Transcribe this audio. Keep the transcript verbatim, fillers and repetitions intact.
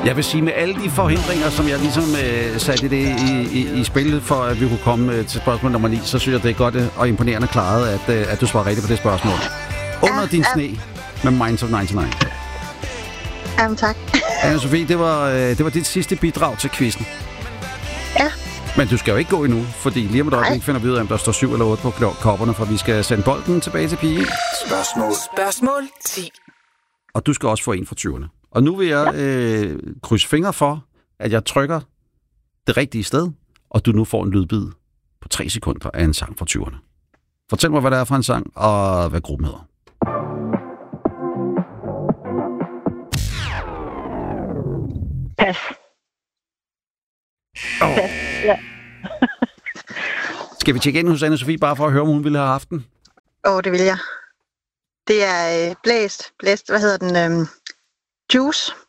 Jeg vil sige, med alle de forhindringer, som jeg ligesom øh, satte det i, i, i spil for, at vi kunne komme øh, til spørgsmål nummer ni, så synes jeg, det er godt øh, og imponerende klaret, at, øh, at du svarer rigtigt på det spørgsmål. Under ja, din ja. sne med Minds of nioghalvfems. Jamen, tak. Anne-Sophie, det var, øh, det var dit sidste bidrag til quizzen. Ja. Men du skal jo ikke gå endnu, fordi lige om et øjeblik finder vi ud af, om der står syv eller otte på kopperne, for vi skal sende bolden tilbage til pigen. Spørgsmål. Spørgsmål ti. Og du skal også få en fra tyverne. Og nu vil jeg øh, krydse fingre for, at jeg trykker det rigtige sted, og du nu får en lydbid på tre sekunder af en sang fra tyverne. Fortæl mig, hvad det er for en sang, og hvad gruppen hedder. Pas. Oh. Pas, ja. Skal vi tjekke ind hos Anne-Sophie, bare for at høre, om hun ville have haft den? Åh, oh, det vil jeg. Det er øh, blæst. Blæst, hvad hedder den? Øhm, juice.